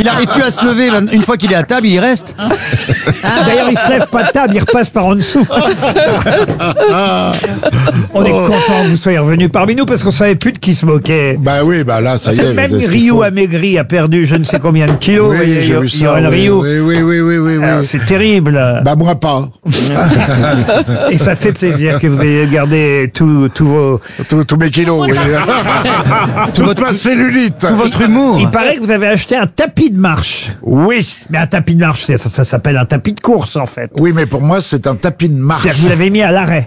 Il n'arrive plus à se lever. Une fois qu'il est à table, il y reste. D'ailleurs, il se lève pas de table, il repasse par en dessous. On est content que vous soyez revenu parmi nous parce qu'on savait plus de qui se moquait. Bah oui, bah là, ça y est. Même je sais ce qu'il Ryu faut. a maigri, a perdu je ne sais combien de kilos. Oui, j'ai vu ça. Yoann Ryu. Oui. Alors, c'est terrible. Bah moi pas. Et ça fait plaisir que vous ayez gardé tous vos... Tous mes kilos. Oui. Toute ma cellulite. Tout votre humour. Il paraît que vous avez acheté un tapis de marche. Oui. Mais un tapis de marche, ça s'appelle un tapis de course en fait. Oui, mais pour moi, c'est un tapis de marche. C'est-à-dire que vous l'avez mis à l'arrêt.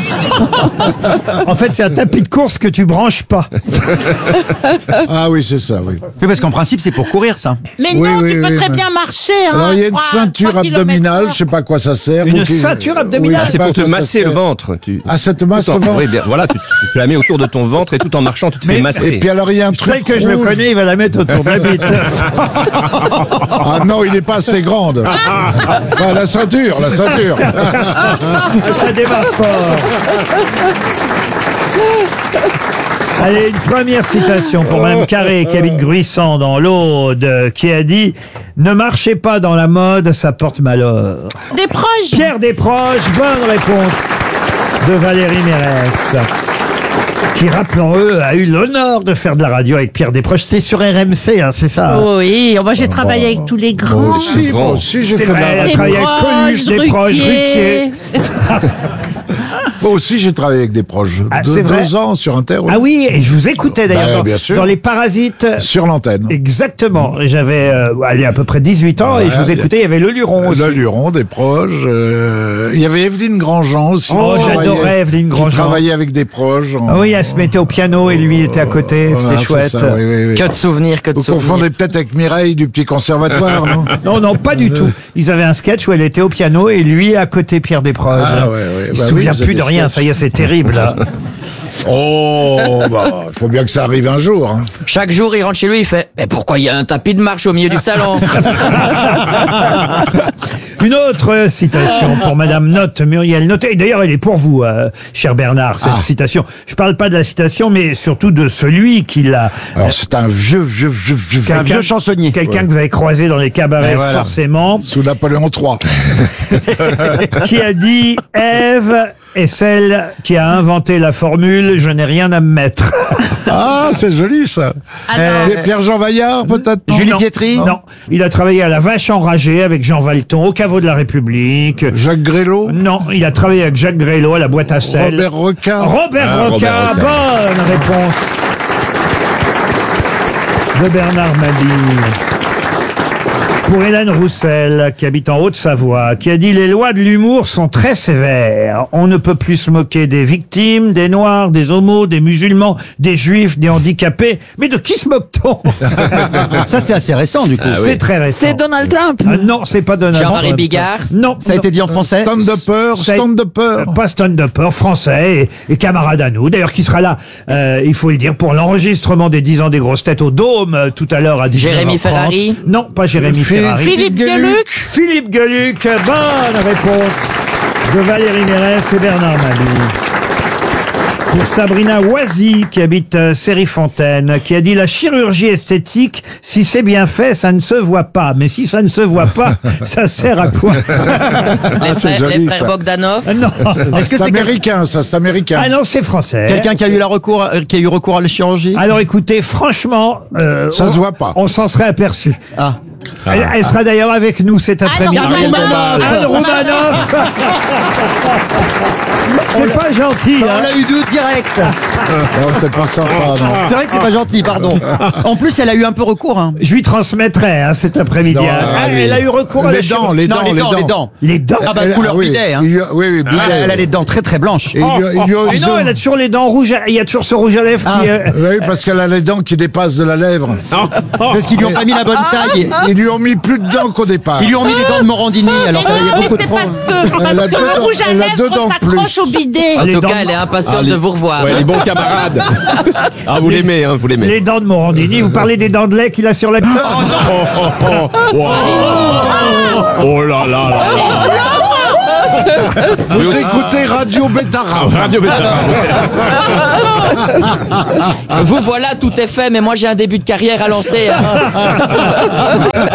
En fait, c'est un tapis de course que tu branches pas. Ah oui, c'est ça, oui. Oui, parce qu'en principe, c'est pour courir, ça. Mais Oui, non, oui, tu peux oui, très mais- bien marcher. Hein, Alors, il y a une 3 ceinture abdominale, je sais pas à quoi ça sert. Une Ou qui- ceinture abdominale. Oui, je sais C'est pas pour à te quoi ça masser sert. le ventre. Ah, ça te masse Tout le en- ventre. Oui, bien, voilà, tu la mets autour de ton ventre et tout en marchant, tu te fais Mais- masser. Et puis alors, il y a un truc Tel que je le rouge. connais, il va la mettre autour de la bite. Ah non, il n'est pas assez grande. Ah, la ceinture. Ça démarre fort. Allez, une première citation pour Mme Carré, qui habite Gruissant dans l'Aude, qui a dit « Ne marchez pas dans la mode, ça porte malheur Des ». proches. Pierre Desproges, bonne réponse de Valérie Mérès, qui, rappelons-le, a eu l'honneur de faire de la radio avec Pierre Desproges. C'était sur RMC, hein, c'est ça? Oui, moi j'ai travaillé avec tous les grands. Moi aussi, j'ai C'est fait de vrai, elle la a radio. travaillé avec Coluche, Desproges, Ruquier. Moi aussi, j'ai travaillé avec des proches. Ah, c'est vrai 2 ans sur Inter. Ah oui, et je vous écoutais d'ailleurs Bah, bien sûr. dans Les Parasites. Sur l'antenne. Exactement. J'avais allez, à peu près 18 ans et je vous Ouais, écoutais, il y avait Le Luron aussi. Le Luron, des proches. Il y avait Evelyne Grandjean aussi. Oh, qui j'adorais travaillait- Evelyne Grandjean. Qui travaillait avec des proches. Ah oui, elle se mettait au piano et lui était à côté, Voilà, c'était c'est chouette. ça, oui. Que de souvenirs, que de Vous souvenirs. confondez peut-être avec Mireille du petit conservatoire, non? Non, pas du tout. Ils avaient un sketch où elle était au piano et lui à côté Pierre Desproges. Ah, ouais. Il Bah se souvient oui, vous plus avez de rien, sketch. ça y est, c'est terrible. Là. Oh, bah, il faut bien que ça arrive un jour. Hein. Chaque jour, il rentre chez lui, il fait « Mais pourquoi il y a un tapis de marche au milieu du salon ?» Une autre citation pour Madame Note, Muriel Note. Et d'ailleurs, elle est pour vous, cher Bernard, cette citation. Je parle pas de la citation, mais surtout de celui qui l'a... Alors, c'est un vieux. C'est un vieux chansonnier. Quelqu'un que vous avez croisé dans les cabarets, Et voilà. forcément, Sous Napoléon III. qui a dit « Ève est celle qui a inventé la formule « Je n'ai rien à me mettre ». Ah, c'est joli, ça. Pierre-Jean Vaillard, peut-être? non? Julie Non. Pietri. Non, il a travaillé à la Vache Enragée avec Jean Valton, au Caveau de la République. Jacques Grélot? Non, il a travaillé avec Jacques Grélot à la boîte à sel. Robert Roca? Robert Roca, Robert Roca. bonne réponse de Bernard Mabille. Pour Hélène Roussel, qui habite en Haute-Savoie, qui a dit « Les lois de l'humour sont très sévères. On ne peut plus se moquer des victimes, des noirs, des homos, des musulmans, des juifs, des handicapés. Mais de qui se moque-t-on ?» Ça, c'est assez récent, du coup. C'est très récent. C'est Donald Trump. Ah non, c'est pas Donald Jean-Marie Trump. Bigard. Non. Ça a été dit en français. Stand-upper, Ça- stand-upper. Pas stand-upper, français et camarade à nous. D'ailleurs, qui sera là, il faut le dire, pour l'enregistrement des 10 ans des grosses têtes au Dôme, tout à l'heure à 19h30. Jérémy Ferrari. Non, pas Jérémy Ferrari. Philippe Gueluc. Philippe Gueluc, bonne réponse de Valérie Mérès et Bernard Mabille. Pour Sabrina Oisy, qui habite Série-Fontaine, qui a dit « La chirurgie esthétique, si c'est bien fait, ça ne se voit pas. Mais si ça ne se voit pas, ça sert à quoi ?» c'est joli, les frères ça. Bogdanov. Non. Est-ce que C'est c'est américain, ça, c'est américain. Ah non, c'est français. quelqu'un qui a eu recours à la chirurgie? Alors écoutez, franchement, Ça se voit pas. On s'en serait aperçu. Ah. Elle sera d'ailleurs avec nous cet après-midi. Anne Romanoff. Anne Romanoff. C'est pas gentil. On Hein. l'a eu deux direct. Non, c'est pas sympa, non. C'est vrai que c'est pas gentil, pardon. En plus, elle a eu un peu recours. Hein. Je lui transmettrai cet après-midi. Non, Elle a eu recours à la Les dents, chirurgie. les Non, dents, les dents. Les dents. Ah bah, Elle- couleur oui, bidet. Hein. oui, bidet. Elle a les dents très très blanches. Et il lui a- Mais non, elle a toujours les dents rouges. Il y a toujours ce rouge à lèvres qui... Oui, parce qu'elle a les dents qui dépassent de la lèvre. Parce qu'ils lui ont pas mis la bonne taille. Ils lui ont mis plus de dents qu'au départ. Ils lui ont mis les dents de Morandini. Alors, il y a Mais beaucoup c'est trop. Elle a parce que deux le dents- rouge à elle a deux lèvres dents s'accroche plus. au bidet. En Les tout dents cas, de- elle est impatiente de vous revoir. Ouais, les bons camarades. Ah, vous l'aimez, hein, vous l'aimez. Les dents de Morandini. Vous parlez des dents de lait qu'il a sur la tête. Wow. Oh là là là. Vous écoutez Radio Bétara. Radio Bétara. Vous voilà, tout est fait, mais moi j'ai un début de carrière à lancer. Hein.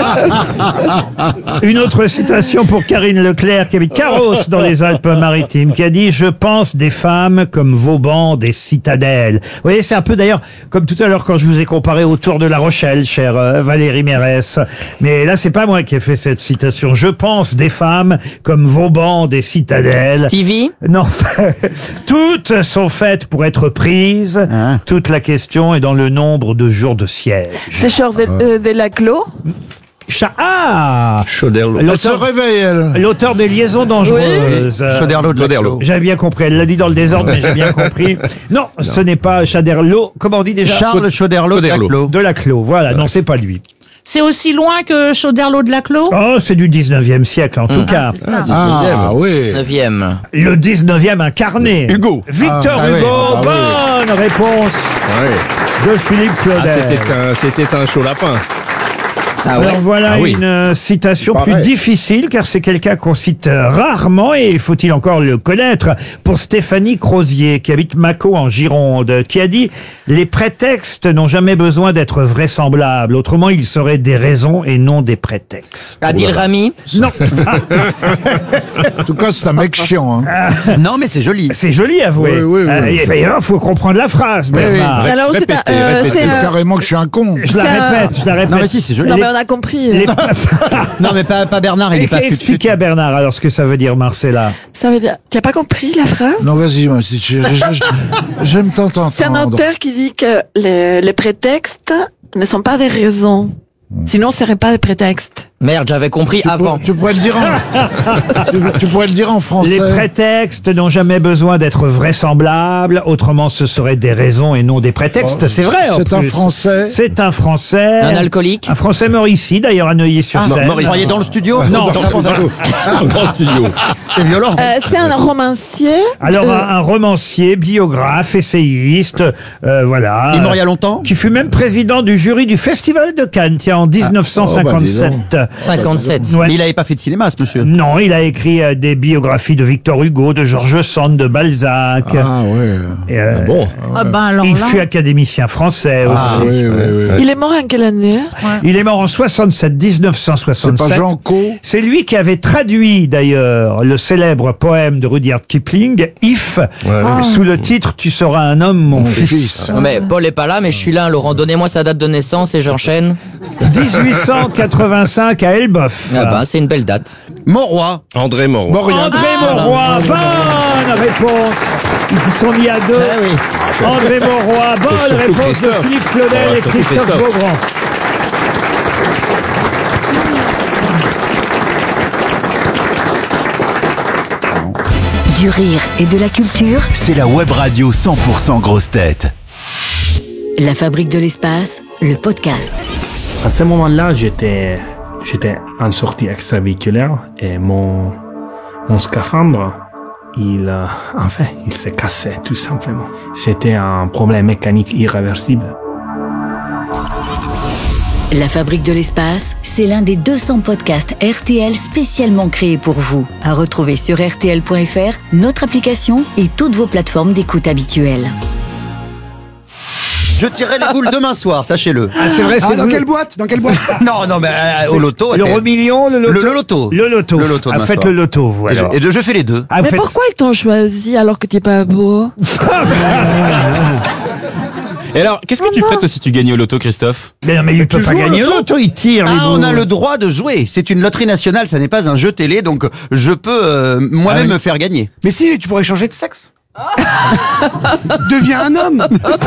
Une autre citation pour Karine Leclerc, qui habite Carros dans les Alpes-Maritimes, qui a dit « Je pense des femmes comme Vauban des citadelles ». Vous voyez, c'est un peu d'ailleurs comme tout à l'heure quand je vous ai comparé au Tour de la Rochelle, chère Valérie Mérès. Mais là, c'est pas moi qui ai fait cette citation. « Je pense des femmes comme Vauban des citadelles ». Stevie? Non, toutes sont faites pour être prises. Toute la question est dans le nombre de jours de siège. C'est Charles de Laclos. Chauderlot. Elle se réveille, elle. L'auteur des Liaisons dangereuses. Chauderlot. J'avais bien compris. Elle l'a dit dans le désordre, mais j'ai bien compris. Non, ce n'est pas Chaderlot. Comment on dit déjà? Charles Chauderlot de Laclos. De Laclos. Voilà. Non, c'est pas lui. C'est aussi loin que Chauderlot de Laclos. Oh, c'est du 19e siècle, en tout cas. Ah, oui. 9e. Le 19e incarné. Hugo. Victor Ah, Hugo. oui. Bonne réponse Ouais. de Philippe Claudel. C'était un chaud lapin. Ah ouais. Alors voilà Ah oui. une citation Pareil. plus difficile, car c'est quelqu'un qu'on cite rarement, et faut-il encore le connaître, pour Stéphanie Crozier, qui habite Mâcon en Gironde, qui a dit « Les prétextes n'ont jamais besoin d'être vraisemblables, autrement ils seraient des raisons et non des prétextes. Adil Rami? » Non, En tout cas, c'est un mec chiant. Hein. Non, mais c'est joli. c'est joli à avouer. Oui, oui, oui. Il faut comprendre la phrase, Bernard. Alors, c'est Répétez, c'est, C'est carrément que je suis un con. Je la c'est un- répète, je la répète. Non, mais si, c'est joli. Non, mais on a compris. Les- Non, mais pas Bernard, il est pas Expliquez à Bernard alors ce que ça veut dire, Marcella. Ça veut dire. Tu n'as pas compris la phrase? Non, vas-y, moi, j'aime t'entendre. C'est un auteur qui dit que les prétextes ne sont pas des raisons. Sinon, ce ne serait pas des prétextes. Merde, j'avais compris avant. Tu pourrais le dire tu pourrais le dire en français. Les prétextes n'ont jamais besoin d'être vraisemblables, autrement ce seraient des raisons et non des prétextes. Oh, c'est vrai. en c'est un plus. Français. C'est un Français. Un alcoolique? Un Français mort ici, d'ailleurs à Neuilly-sur-Seine. Maurice. Vous croyez dans le studio? Non, Un grand studio. C'est violent. C'est un romancier. alors un romancier, biographe, essayiste, voilà. Il est mort il y a longtemps? Qui fut même président du jury du Festival de Cannes, tiens, en 1957. 57. Ouais. Mais il n'avait pas fait de cinéma, ce monsieur. Non, il a écrit des biographies de Victor Hugo, de Georges Sand, de Balzac. Ah, ouais. Et, Bon. Ah ben alors il là. fut académicien français aussi. Ah, oui, oui, oui. Il est mort en quelle année? Il est mort en 67, C'est 1967. pas Jean Co. C'est lui qui avait traduit d'ailleurs le célèbre poème de Rudyard Kipling, If, sous le titre Tu seras un homme, mon fils. Non, mais Paul est pas là, mais je suis là. Laurent, donnez-moi sa date de naissance et j'enchaîne. 1885 à Elbeuf. Ah ben, c'est une belle date. Mauroy. André Mauroy. Mauriac. André Mauroy, bonne réponse. Ils se sont mis à deux. Eh oui. André Mauroy, bonne surtout réponse de Christophe. Philippe Claudel Oh, et surtout Christophe Christophe. Beaugrand. Du rire et de la culture, C'est la web radio 100% grosse tête. la fabrique de l'espace, le podcast. À ce moment-là, j'étais en sortie extravéhiculaire et mon scaphandre, il s'est cassé tout simplement. C'était un problème mécanique irréversible. La fabrique de l'espace, c'est l'un des 200 podcasts RTL spécialement créés pour vous. À retrouver sur RTL.fr, notre application et toutes vos plateformes d'écoute habituelles. Je tirerai les boules demain soir, sachez-le. Ah, c'est vrai, c'est dans vous. quelle boîte? Dans quelle boîte? Non, non, mais au loto. L'euro million, le loto. Le loto. Le loto. Le loto Ah, demain faites soir. le loto, vous, alors. Et je fais les deux. Ah, vous Mais faites- pourquoi ils t'ont choisi alors que tu n'es pas beau? Et alors, qu'est-ce que tu ferais toi si tu gagnais au loto, Christophe? Mais non, mais il peut pas joues au gagner au loto loto, il tire les Ah, on a boules. le droit de jouer. C'est une loterie nationale, ça n'est pas un jeu télé, donc je peux moi-même Ah oui. me faire gagner. Mais si, tu pourrais changer de sexe. Deviens un homme.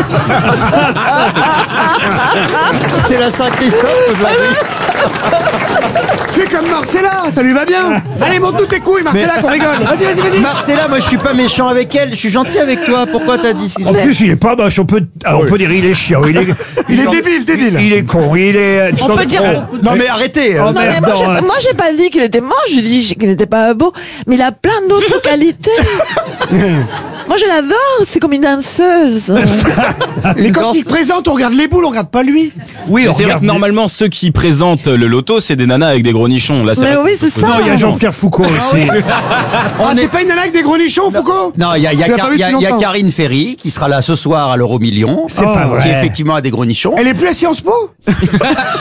C'est la Saint-Christophe aujourd'hui. Fais comme Marcella, ça lui va bien. Allez, monte-nous tes couilles, Marcella, qu'on rigole. Vas-y, vas-y, vas-y. Marcella, moi je suis pas méchant avec elle, je suis gentil avec toi. Pourquoi t'as dit ça? En plus, il est pas moche. On peut dire il est chiant. Il est débile. Il est con. Il est. On peut dire. Non mais arrêtez. Oh, Non, mais merde, moi, non, moi, j'ai pas dit qu'il était moche, j'ai dit qu'il n'était pas beau. Mais il a plein d'autres qualités. Moi, je l'adore, c'est comme une danseuse. Mais quand il te présente, on regarde les boules, on regarde pas lui. Oui, Mais on c'est vrai regarde. que normalement, ceux qui présentent le loto, c'est des nanas avec des gros nichons. Là, Mais vrai oui, que- c'est ça. Non, il y a Jean-Pierre Foucault aussi. Ah, c'est pas une nana avec des gros nichons, Foucault? Non, il y a Tu l'as pas vu depuis longtemps. Karine Ferry qui sera là ce soir à l'Euro Million. C'est pas Qui vrai. effectivement a des gros nichons. Elle est plus à Sciences Po?